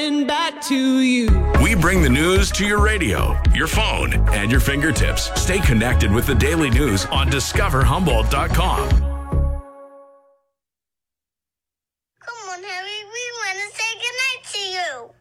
back to you. We bring the news to your radio, your phone, and your fingertips. Stay connected with the daily news on discoverhumboldt.com. Come on, Harry. We want to say goodnight to you.